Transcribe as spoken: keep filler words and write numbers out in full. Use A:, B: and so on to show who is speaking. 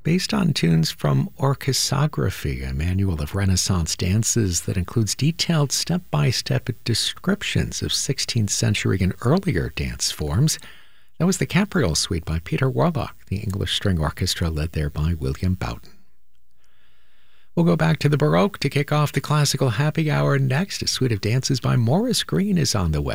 A: based on tunes from Orchesography, a manual of Renaissance dances that includes detailed step-by-step descriptions of sixteenth century and earlier dance forms. That was the Capriole Suite by Peter Warlock, the English String Orchestra led there by William Boughton. We'll go back to the Baroque to kick off the classical happy hour next. A suite of dances by Maurice Greene is on the way.